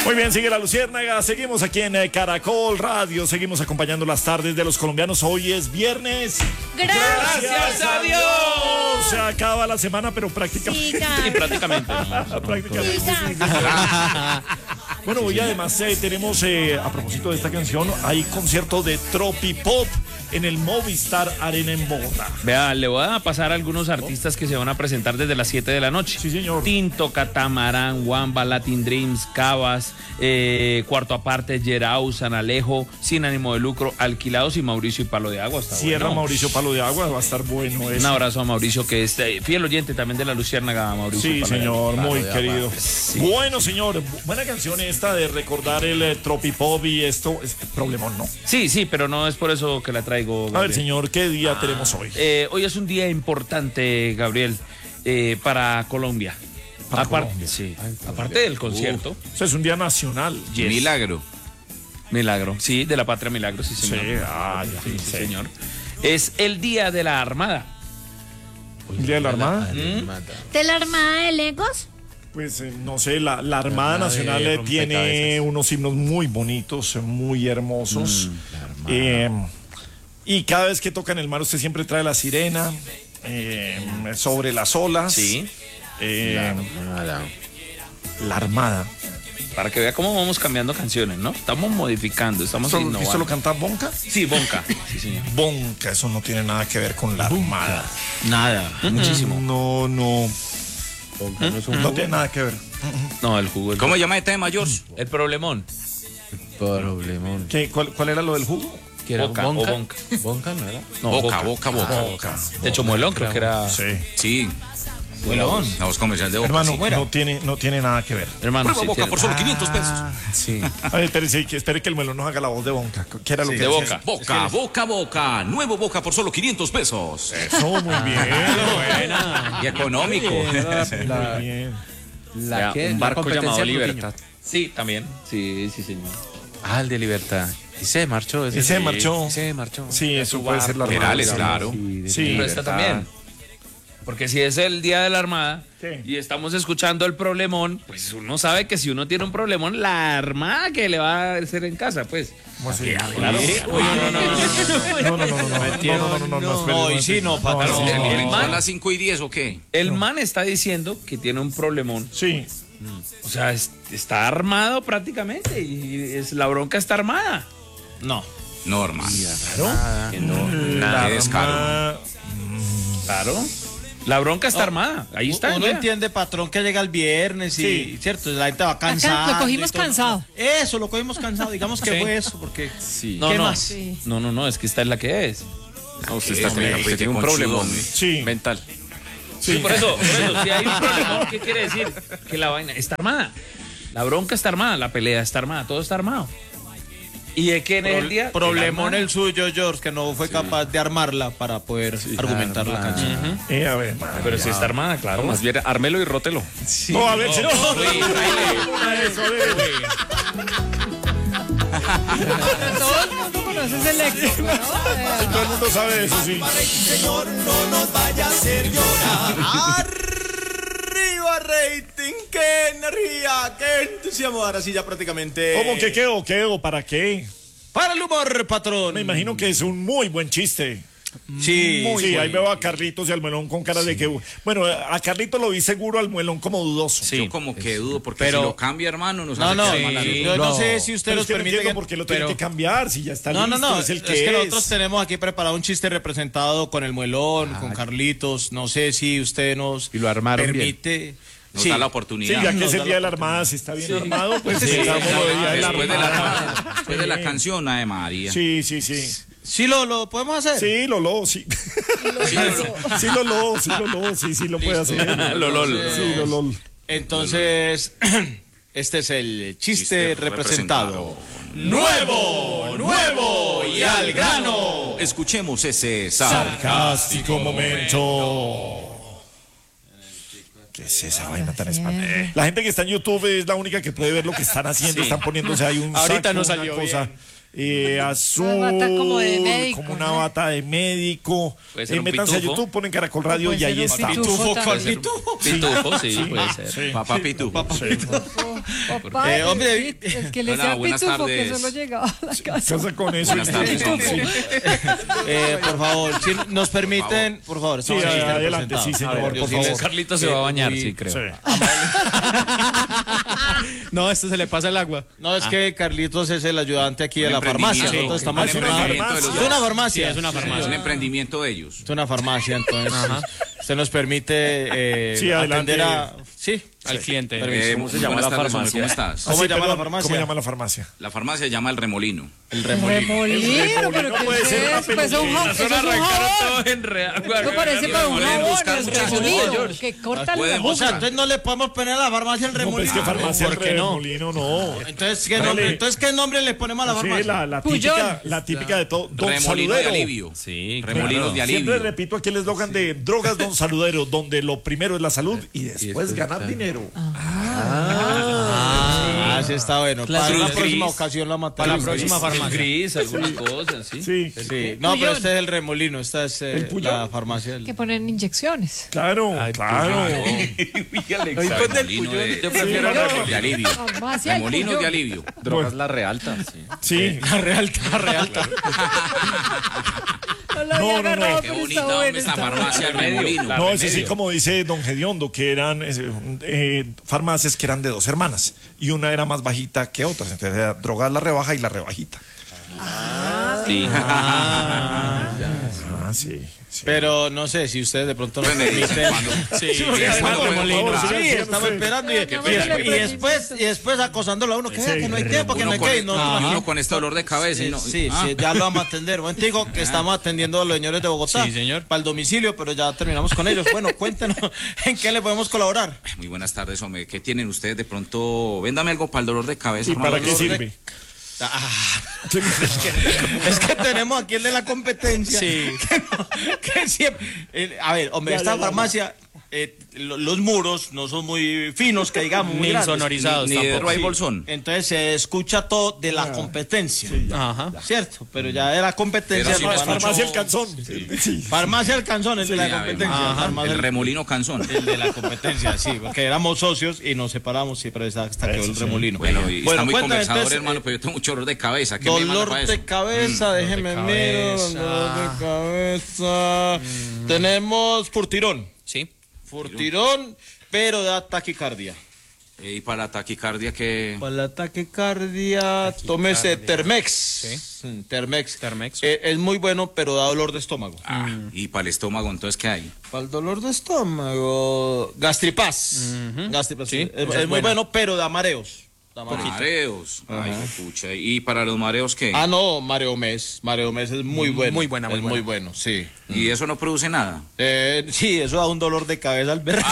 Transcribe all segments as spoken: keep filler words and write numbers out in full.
Muy bien, sigue la Luciérnaga. Seguimos aquí en eh, Caracol Radio. Seguimos acompañando las tardes de los colombianos. Hoy es viernes. Gracias, Gracias a Dios. Dios. Se acaba la semana, pero prácticamente. Sí, sí prácticamente. No, prácticamente. Sí, bueno, hoy además eh, tenemos, eh, a propósito de esta canción, hay concierto de Tropipop en el Movistar Arena en Bogotá. Vea, le voy a pasar a algunos artistas que se van a presentar desde las siete de la noche. Sí, señor. Tinto, Catamarán, Wamba, Latin Dreams, Cabas, eh, Cuarto Aparte, Yerau, San Alejo, Sin Ánimo de Lucro, Alquilados y Mauricio y Palo de Agua. Está Cierra bueno. Mauricio Palo de Agua, va a estar bueno eso. Un abrazo a Mauricio, que es eh, fiel oyente también de la Luciérnaga, Mauricio. Sí, Palo señor, muy querido. Sí. Bueno, señor, buena canción esta de recordar el eh, Tropipop y esto, es problemón, ¿no? Sí, sí, pero no es por eso que la traigo, Gabriel. A ver, señor, ¿qué día ah, tenemos hoy? Eh, hoy es un día importante, Gabriel, eh, para Colombia. Para Aparte, Colombia. Sí, aparte del concierto. Uh, o sea, es un día nacional. Yes. Milagro. Milagro, sí, de la patria Milagro, sí, señor. Sí, ah, ya, sí, sí, señor. Es el Día de la Armada. ¿El Día de la Armada? ¿Mm? ¿De la Armada de Legos? Pues eh, no sé, la, la Armada la Nacional eh, tiene unos himnos muy bonitos, muy hermosos. Mm, eh, y cada vez que toca en el mar usted siempre trae la sirena eh, sobre las olas. Sí. Eh, la Armada. La Armada. Para que vea cómo vamos cambiando canciones, ¿no? Estamos modificando, estamos ¿Esto, innovando. ¿Esto lo canta Bonca? Sí, Bonca. Sí, señor. Bonca, eso no tiene nada que ver con la Armada. Nada, mm, muchísimo. No, no. Bonca no es un No tiene nada que ver. No, el jugo. El ¿Cómo llama este mayor? El problemón. El problemón. ¿Qué, cuál, ¿Cuál era lo del jugo? ¿Qué era? Boca, ¿Bonca? o Bonca? ¿Bonca no era? No, boca, boca, boca. boca. boca. De hecho, Muelón creo que era. Sí. Sí. Muelón. La voz comercial de Boca. Hermano, sí. no, tiene, no tiene nada que ver. Hermano, Prueba sí, Boca tiene... por solo quinientos pesos. Ah, sí. A ver, espere, sí, espere que el Muelón nos haga la voz de Bonca. ¿Qué era lo Sí, que de decía? Boca. Boca, boca, boca. Nuevo Boca por solo quinientos pesos. Eso, muy bien. Buena. Y económico. La, Muy bien. la Ya, que, un la barco competencia llamado Bruguiño. Libertad. Sí, también. Sí, sí, señor. Ah, el de Libertad. Y se marchó. Ese Y se sí. marchó. Se marchó. Sí, eso puede ser la Perales, Armada. claro. Sí, de Sí. Pero Libertad. esta también. Porque si es el Día de la Armada ¿Qué? y estamos escuchando el problemón, pues uno sabe que si uno tiene un problemón, la armada que le va a hacer en casa, pues. ¿Cómo así? Claro. Uy, no, no, no, no, no, no, no, no, no, no, no, no, no, no, espere, Hoy sí, no, patrón. no, ¿El no, director no. a las cinco y diez o qué? El man está diciendo que tiene un problemón. Sí. O sea, es- está armado prácticamente y es, la bronca está armada. No. No, hermano. Claro. Que no. La Qué descaro. Armada- Claro. La bronca está armada. Ahí está. Uno vea. entiende, patrón, que llega el viernes y, Sí. cierto, la gente va cansada. lo cogimos cansado. Eso, lo cogimos cansado. Digamos que Sí. fue eso, porque. Sí. No, ¿Qué no. más? Sí. No, no, no, es que esta es la que es. No, usted está teniendo- usted tiene un problema, hombre. Sí. Mental. Sí, por eso, por eso, si hay un problema, ¿qué quiere decir? Que la vaina está armada. La bronca está armada, la pelea está armada, todo está armado. ¿Y de quién es el día? Problemón El el suyo, George, que no fue capaz de armarma para poder argumentar la armarla. canción. Ujú. Eh, a ver, madre Pero si mía. está armada, claro. Más bien, ármelo y rótelo. No, a ver, si no. Uy, Eso, a ver. Todo el mundo conoce ese léxico, ¿no? Todo el mundo sabe eso, sí. Señor, no nos vaya a hacer llorar. Arriba, rating, qué energía, qué entusiasmo. Ahora sí, ya prácticamente. ¿Cómo que qué o qué o para qué? Para el humor, patrón. Me imagino que es un muy buen chiste. Sí, Muy sí, ahí veo a Carlitos y al Muelón con cara de que... Bueno, a Carlitos lo vi seguro, al Muelón como dudoso. Yo como que dudo, porque Pero- si lo cambia, hermano, nos No, hace no, quedar mal a sí, nosotros. yo no No. sé si usted Pero nos es que no permite. entiendo por qué lo tiene pero- que cambiar, si ya está No, no, listo, no, es el es que que es. nosotros tenemos aquí preparado un chiste representado con el Muelón, con Carlitos. No sé si usted nos Y lo armaron permite. Nos Sí. da la Sí, oportunidad. ya que Nos es el da Día la de la Armada, si está bien armado, pues Sí, celebramos lo del Día de la después, de la, Armada. después de la canción, Ave María. Sí, sí, sí. Sí, lo, lo podemos hacer. Sí, Lolo, sí. Sí, no, Sí, Lolo, sí, Lolo, sí, sí lo puede hacer. Lolol. Sí, Lolo. Entonces, este es el chiste, Chiste representado. Nuevo, nuevo y al grano. Escuchemos ese sal. Sarcástico momento. ¿Qué es esa vaina tan espantosa? La gente que está en YouTube es la única que puede ver lo que están haciendo. Están poniéndose ahí un Ahorita saco, no una salió cosa. bien. eh, azul, Una bata como de médico, como una ¿no? bata de médico. Puede ser Eh, un métanse a pitufo. YouTube, ponen Caracol Radio Puede y ahí ser un está. pitufo ¿Cuál también. pitufo? Pitufo, sí, puede ser. Sí. Papá Pitufo. Papá, Eh, hombre, el, el que le Hola, decía buenas pitufo que tardes. solo llegaba a la casa. Casa con eso. Buenas tardes, hombre. Eh, por favor, si nos permiten, por favor, Sí, estamos aquí adelante, sí, representados. señor, A ver, por yo sí les- favor. Carlitos se va a bañar, sí, creo. Sí. No, esto se le pasa el agua. No, es que Carlitos es el ayudante aquí de Un la farmacia. emprendimiento, Entonces estamos un en una emprendimiento de los Es una dos. farmacia. Sí, es una farmacia. Es un emprendimiento de ellos. Es una farmacia, entonces usted nos permite eh, Sí, adelante. atender a... Sí, Al cliente. Eh, ¿Cómo se llama buenas la tardes, hombre, farmacia? ¿cómo estás? ¿Cómo Ah, sí, se llama la perdón, farmacia? ¿Cómo llama la farmacia? La farmacia se llama El Remolino. el remolino. Remolino, pero no ¿qué puede es ser una eso? Pues un peluquería. jabón, eso es un Arrancaron jabón. todo en real. Esto parece para un Pueden jabón, buscar el muchas remolino, cosas. que corta Pueden la O boca. sea, entonces no le podemos poner a la farmacia el No, pues remolino. que farmacia ¿Por qué no? Remolino, no. Entonces, ¿qué nombre, Dale. entonces, ¿qué nombre le ponemos a la Sí, farmacia? la, la Puyol. típica, la típica de todo. Don Remolino de Saludero. alivio. Sí, Remolinos de Siempre alivio. repito aquí el eslogan de Drogas Don Saludero, donde lo primero es la salud y después ganar dinero. Ah, sí está bueno. Para Cruz la próxima gris. ocasión la matamos. Para la próxima El farmacia. gris, algunas cosas, sí. Sí, Sí. No, pero este es el remolino, esta es eh, ¿El Puyol? la farmacia. del- Que ponen inyecciones. claro, claro. Remolino de, Yo prefiero Sí, de alivio. Farmacia, el Remolinos de Puyol. alivio. Drogas La Realta. Sí. Sí, La realta, realta. No, lo No, había no, no. agarrado, Qué pero bonita está bueno, esta está farmacia El Remolino. no, es así como dice don Gediondo, que eran eh, eh, farmacias que eran de dos hermanas y una era más bajita que otras. Entonces era Drogas La Rebaja y La Rebajita. Sí. Ah, sí. sí. Pero no sé si ustedes de pronto nos Bueno, permiten. cuando- Sí, Sí, porque cuando estamos podemos remolino. hablar. Sí, Sigan estamos ustedes. esperando y, y, Qué y pena. después y después acosándolo a uno que vea que no hay tiempo, que no Uno hay con, que no, y no, uno con este dolor de cabeza. y Sí, no- sí, ah. sí, ya lo vamos a atender. Bueno, te digo que estamos atendiendo a los señores de Bogotá. Sí, señor. Para el domicilio, pero ya terminamos con ellos. Bueno, cuéntenos en qué le podemos colaborar. Muy buenas tardes, hombre. ¿Qué tienen ustedes de pronto? Véndame algo para el dolor de cabeza. ¿Y hermano. para qué Dolor de- sirve? Es que tenemos aquí el de la competencia. Sí. Que, no- que siempre. eh, a ver, hombre, Ya, esta ya, ya, farmacia, eh, lo- los muros no son muy finos, que digamos, muy Ni grandes. insonorizados Ni de tampoco. Roy Sí. Bolsón. Entonces se escucha todo de la competencia. Ajá. ¿Cierto? Pero ya de la competencia. Pero sí, no es van a- Farmacia El Canzón. Sí. Farmacia El Canzón, el de la Ya, competencia. Ajá, Farmacia el El- remolino canzón. el de la competencia, sí, porque éramos socios y nos separamos, sí, pero hasta quedó el remolino. Bueno, y está muy cuéntame, conversador, entonces, hermano, eh, pero yo tengo mucho dolor de cabeza. ¿Qué me manda Dolor para eso? de cabeza, déjeme ver. cabeza. Dolor de cabeza. Tenemos furtirón. Sí. Furtirón, pero da taquicardia. Eh, y para la taquicardia, que Para la taquicardia, tómese Termex. Mm, Termex. Termex. Eh, es muy bueno, pero da dolor de estómago. Ah, y para el estómago, entonces, ¿qué hay? Para el dolor de estómago, Gastripaz. Gastripaz, sí. Sí, Es, esa es es muy buena. bueno, pero da mareos. Da mareos. Mareos. Ay, pucha. ¿Y para los mareos qué? Ah, no, Mareo Mes. Mareo Mes es muy bueno. Muy buena, muy es buena. muy bueno, sí. ¿Y eso no produce nada? Eh, sí, eso da un dolor de cabeza al ver.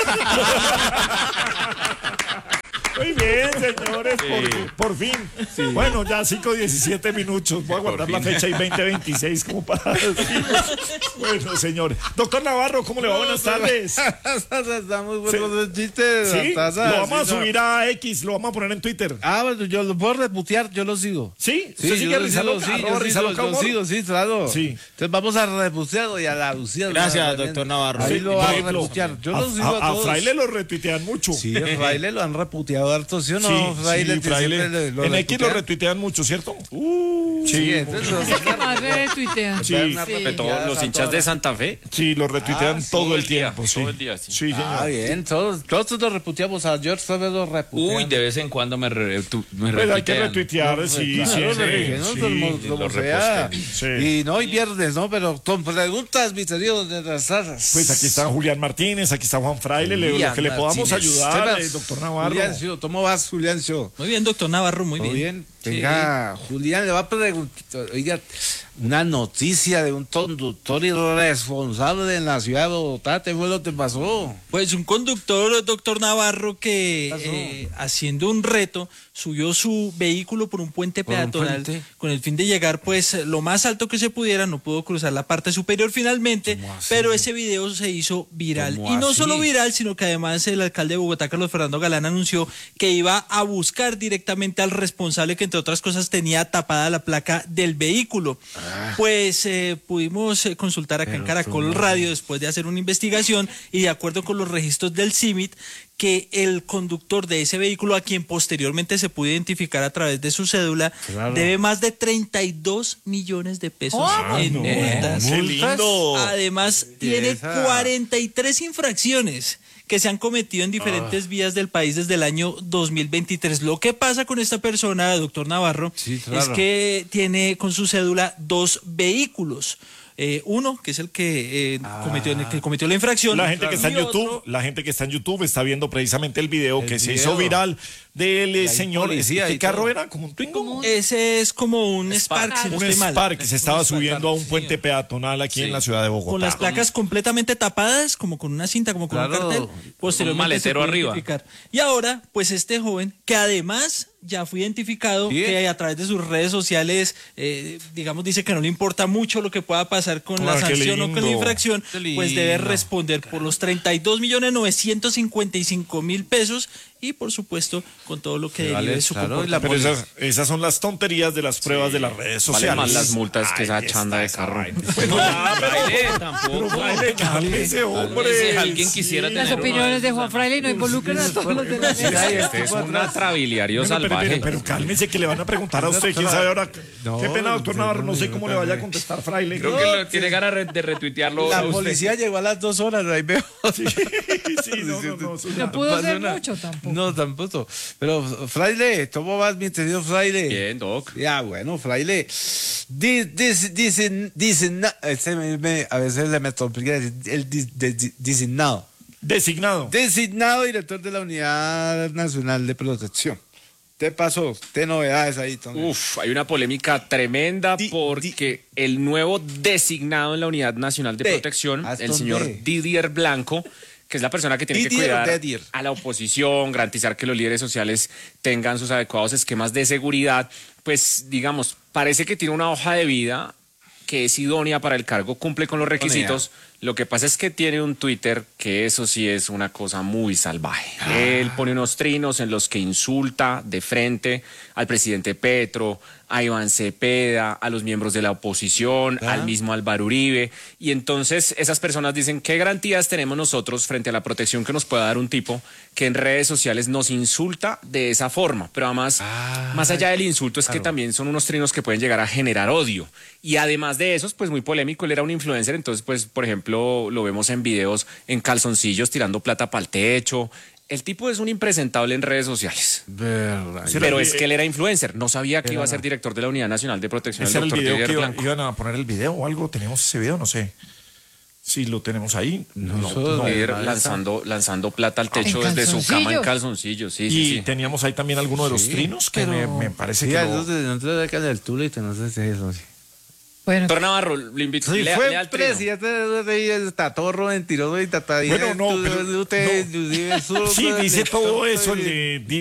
Muy bien, señores, por, por fin. Bueno, ya cinco diecisiete minutos. Voy a guardar la fecha y veinte veintiséis como para decir. Bueno, señores. Doctor Navarro, ¿cómo le va? Buenas tardes. Está muy bueno los chistes. Sí, lo Taza, vamos a sí, no. subir a X, lo vamos a poner en Twitter. Ah, bueno, yo lo puedo reputear, yo lo sigo. ¿Sí? Sí, ¿Usted sigue yo a lo Risa sigo, Loca? sí, Arroba yo sí, Risa lo- Loca lo Humor. sigo, sí, claro. Sí. Entonces vamos a reputearlo y a la Lucía. Gracias, también. doctor Navarro. Ahí Sí, lo Por van a ejemplo, reputear. Yo a, lo sigo a, a- a todos. Fraile lo retuitean mucho. Sí, a Fraile lo han reputeado harto, ¿sí o no? Sí, Fraile, sí, que Fraile. siempre le- lo En X lo reputean. retuitean mucho, ¿cierto? Sí, sí, entonces los ¿Qué más retuitean? Sí. una Sí. De todos los hinchas de Santa Fe. sí, lo retuitean Ah, sí, todo todo el el día, tiempo. Sí, todo el día, sí. sí, señor. Ah, bien, todos, todos lo reputeamos. A George Soros lo reputean. Uy, de vez en cuando me, re, tu- me Pues hay que retuitean. retuitear, sí, Claro, sí, lo sí, reputean, sí, como- sí, como lo sea. repostean, sí. Y no, y viernes, ¿no? Pero con preguntas, mis queridos de las tazas. Pues aquí está Julián Martínez, aquí está Juan Fraile, le- lo Julián que le podamos Martínez. ayudar, Sebas, eh, doctor Navarro. Juliancio, ¿cómo vas, Juliancio? Muy bien, doctor Navarro, muy ¿Todo bien. bien? Venga, Julián, le va a preguntar, oiga, una noticia de un conductor irresponsable en la ciudad de Bogotá, ¿qué fue lo que pasó? Pues un conductor, doctor Navarro, que pasó? eh, haciendo un reto subió su vehículo por un puente ¿Por un peatonal puente? con el fin de llegar pues lo más alto que se pudiera, no pudo cruzar la parte superior finalmente, ¿Cómo así? pero ese video se hizo viral. ¿Cómo Y no así? solo viral, sino que además el alcalde de Bogotá, Carlos Fernando Galán, anunció que iba a buscar directamente al responsable que, entre otras cosas, tenía tapada la placa del vehículo. Ah. Pues eh, pudimos eh, consultar acá Pero en Caracol Radio después de hacer una investigación y de acuerdo con los registros del C I M I T, que el conductor de ese vehículo, a quien posteriormente se pudo identificar a través de su cédula, claro. debe más de treinta y dos millones de pesos oh, en no, multas. ¡Qué lindo! Además, tiene cuarenta y tres infracciones que se han cometido en diferentes oh. vías del país desde el año dos mil veintitrés. Lo que pasa con esta persona, doctor Navarro, sí, claro. es que tiene con su cédula dos vehículos. Eh, uno, que es el que, eh, ah. cometió, el que cometió la infracción. La gente que está en YouTube, otro, la gente que está en YouTube está viendo precisamente el video el que video. se hizo viral del señor. ¿Qué carro era? ¿Como un Twingo? Ese es como un Spark. Spark. Un Spark que se estaba subiendo a un puente peatonal aquí sí. en la ciudad de Bogotá. Con las placas completamente tapadas, como con una cinta, como con claro. un cartel. Posteriormente un maletero arriba. Y ahora, pues este joven, que además ya fue identificado, ¿sí? que a través de sus redes sociales, eh, digamos, dice que no le importa mucho lo que pueda pasar con ah, la sanción o con la infracción, pues debe responder por los treinta y dos millones novecientos cincuenta y cinco mil pesos y, por supuesto, con todo lo que derive vale, de su claro, comportamiento. Pero esas, esas son las tonterías de las pruebas sí. de las redes sociales. Vale más las multas Ay, que esa chanda de carro. Bueno, nada, pero tampoco. Fraile, cálmese, hombre. Si alguien quisiera sí. tener Las opiniones de Juan Fraile no involucran a todos los de la ciudad. Este es un atrabiliario bueno, salvaje. Pero, pero, pero cálmese que le van a preguntar a usted. ¿Quién sabe ahora? No, Qué pena, doctor Navarro. No sé cómo le vaya a contestar Fraile. Creo que lo, tiene ganas de retuitearlo. La policía llegó a las dos horas. Ahí veo. Sí, sí, no, no, no. No pudo hacer mucho tampoco. No, tampoco. Pero, Fraile, ¿cómo vas, mi querido Fraile? Bien, Doc. Ya, bueno, Fraile. Dicen, dicen, dicen, a veces le me complica el designado. Designado. Designado director de la Unidad Nacional de Protección. ¿Qué pasó? ¿Qué novedades ahí, Tony? Uf, hay una polémica tremenda di, porque di, el nuevo designado en la Unidad Nacional de, de Protección, el señor de. Didier Blanco, que es la persona que tiene Didier que cuidar Didier. a la oposición, garantizar que los líderes sociales tengan sus adecuados esquemas de seguridad, pues digamos, parece que tiene una hoja de vida que es idónea para el cargo, cumple con los requisitos. Lo que pasa es que tiene un Twitter que eso sí es una cosa muy salvaje. Ah. Él pone unos trinos en los que insulta de frente al presidente Petro, a Iván Cepeda, a los miembros de la oposición, ¿Ah? al mismo Álvaro Uribe. Y entonces esas personas dicen, ¿qué garantías tenemos nosotros frente a la protección que nos pueda dar un tipo que en redes sociales nos insulta de esa forma? Pero además, ah, más allá del insulto, es claro. que también son unos trinos que pueden llegar a generar odio. Y además de eso, pues muy polémico, él era un influencer, entonces pues por ejemplo lo vemos en videos en calzoncillos tirando plata para el techo. El tipo es un impresentable en redes sociales. Verdad. Pero es que él era influencer. No sabía que iba a ser director de la Unidad Nacional de Protección. ¿Ese era el video que iba, iban a poner el video o algo? ¿Tenemos ese video? No sé. Si lo tenemos ahí. No, no, no, no lanzando, lanzando plata al techo desde su cama en calzoncillos. Sí, y sí, sí. teníamos ahí también alguno de los sí, trinos que me, me parece sí, que no... No te lo dejan del tulo y te no sé si es eso. Bueno. Doctor Navarro, le invito sí, le, fue le al presidente de Tatorro, mentiroso y tatadía. Bueno, no, pero, usted, no. Sí, dice todo eso el de